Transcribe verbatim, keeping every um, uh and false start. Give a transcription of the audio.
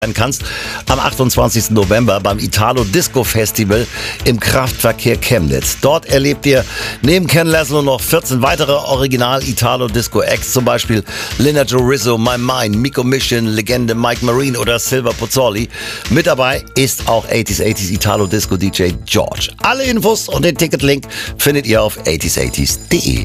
kannst am achtundzwanzigsten November beim Italo Disco Festival im Kraftverkehr Chemnitz. Dort erlebt ihr neben Ken Laszlo noch vierzehn weitere Original Italo Disco Acts, zum Beispiel Lina Joe Rizzo, My Mind, Miko Mission, Legende Mike Marine oder Silver Pozzoli. Mit dabei ist auch achtziger achtziger Italo Disco D J George. Alle Infos und den Ticketlink findet ihr auf achtziger achtzig punkt de.